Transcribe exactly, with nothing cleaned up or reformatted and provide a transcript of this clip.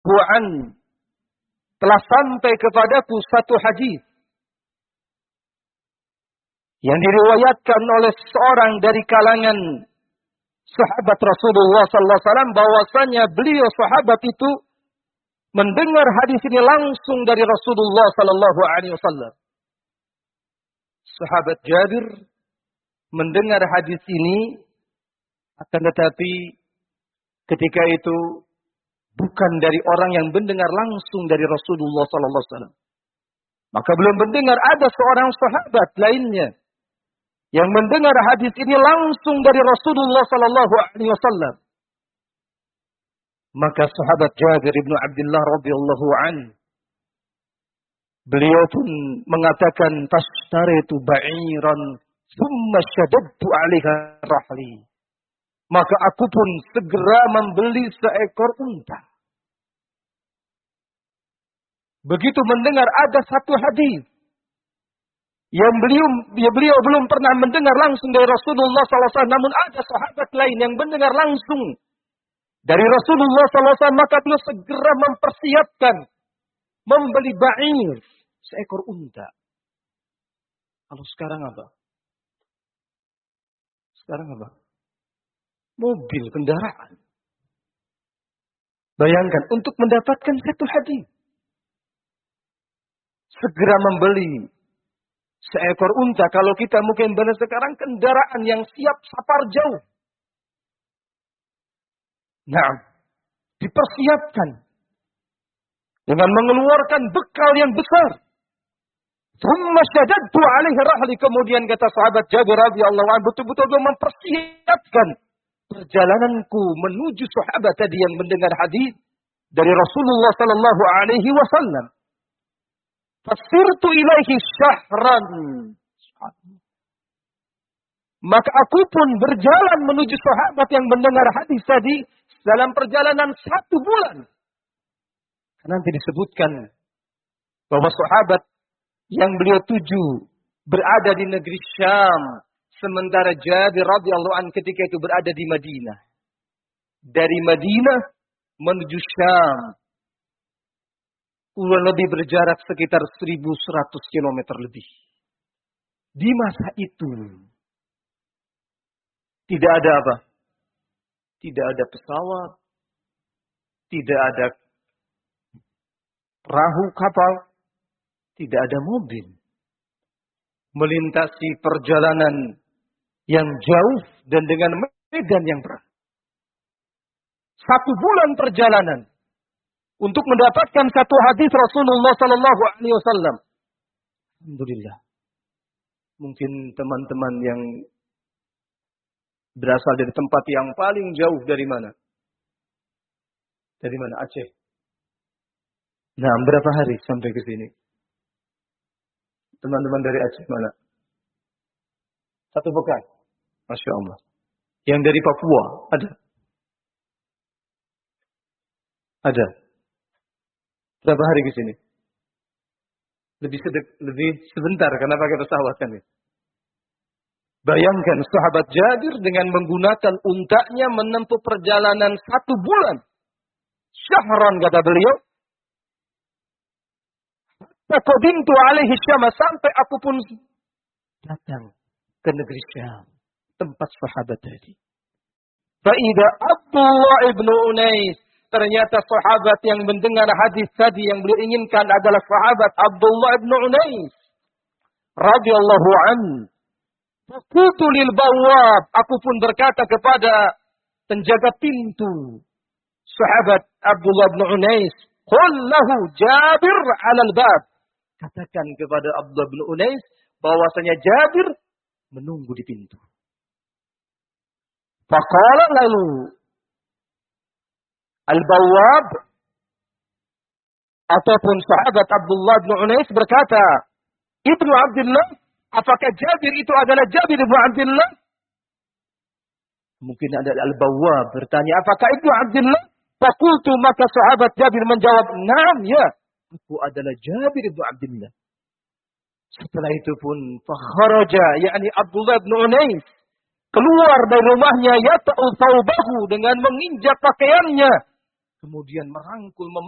an telah sampai kepadaku satu hadis yang diriwayatkan oleh seorang dari kalangan sahabat Rasulullah sallallahu alaihi wasallam bahwasanya beliau sahabat itu mendengar hadis ini langsung dari Rasulullah sallallahu alaihi wasallam. Sahabat Jabir mendengar hadis ini, akan tetapi ketika itu bukan dari orang yang mendengar langsung dari Rasulullah sallallahu alaihi wasallam. Maka belum mendengar ada seorang sahabat lainnya yang mendengar hadis ini langsung dari Rasulullah sallallahu alaihi wasallam. Maka sahabat Jabir bin Abdullah radhiyallahu anhu, beliau pun mengatakan fashtaritu ba'iran thumma shaddadtu 'alaiha rahli. Maka aku pun segera membeli seekor unta. Begitu mendengar ada satu hadis yang beliau, ya beliau belum pernah mendengar langsung dari Rasulullah sallallahu alaihi wasallam, namun ada sahabat lain yang mendengar langsung dari Rasulullah sallallahu alaihi wasallam, maka beliau segera mempersiapkan membeli ba'ir, seekor unta. Kalau sekarang apa? Sekarang apa? Mobil, kendaraan. Bayangkan, untuk mendapatkan satu hadis, segera membeli seekor unta. Kalau kita mungkin benar sekarang kendaraan yang siap safar jauh. Nah, dipersiapkan dengan mengeluarkan bekal yang besar. Thumma shaddadtu 'alaihi rahli, kemudian kata sahabat Jabir radhiyallahu anhu, betul-betul mempersiapkan perjalananku menuju sahabat tadi yang mendengar hadis dari Rasulullah sallallahu alaihi wasallam. Fasirtu ilaihi syahran. Maka aku pun berjalan menuju sahabat yang mendengar hadis tadi dalam perjalanan satu bulan. Nanti disebutkan bahwa sahabat yang beliau tuju berada di negeri Syam, sementara Jabir radhiyallahu anhu ketika itu berada di Madinah. Dari Madinah menuju Syam kurang lebih berjarak sekitar seribu seratus kilometer lebih. Di masa itu tidak ada apa? Tidak ada pesawat, tidak ada perahu kapal, tidak ada mobil. Melintasi perjalanan yang jauh dan dengan medan yang berat. Satu bulan perjalanan untuk mendapatkan satu hadis Rasulullah sallallahu alaihi wasallam. Alhamdulillah. Mungkin teman-teman yang berasal dari tempat yang paling jauh dari mana? Dari mana? Aceh. Nah, berapa hari sampai ke sini? Teman-teman dari Aceh mana? Satu pekan. Masya Allah. Yang dari Papua ada? Ada. Berapa hari ke sini? Lebih sedek, lebih sebentar karena pakai pesawat kan ya. Bayangkan sahabat Jabir dengan menggunakan untanya menempuh perjalanan satu bulan. Syahran kata beliau. Taqadimtu alaihi Syam, sampai aku pun datang ke negeri Syam, tempat sahabat tadi. Faida Abdullah ibnu Unais, ternyata sahabat yang mendengar hadis tadi yang beliau inginkan adalah sahabat Abdullah ibnu Unais radhiyallahu anhu. Qultu lil bawwab, aku pun berkata kepada penjaga pintu sahabat Abdullah ibnu Unais, qul lahu Jabir 'alal bab. Katakan kepada Abdullah bin Unais bahwasanya Jabir menunggu di pintu. Faqala lalu al-bawwab ataupun sahabat Abdullah bin Unais berkata, Ibnu Abdullah, apakah Jabir itu adalah Jabir ibnu Abdullah? Mungkin ada al-bawwab bertanya, apakah Ibnu Abdullah? Faqultu, maka sahabat Jabir menjawab, "Naam, ya. Aku adalah Jabir ibnu Abdullah." Setelah itu pun fakharaja, yakni Abdullah bin Unais, keluar dari rumahnya yata'u thawbahu, dengan menginjak pakaiannya, kemudian merangkul